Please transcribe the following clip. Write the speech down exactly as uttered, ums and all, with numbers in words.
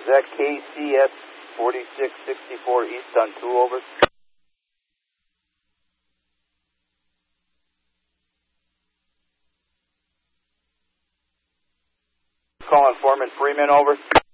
Is that K C S forty-six sixty-four East on two, over? Calling Foreman Freeman, over.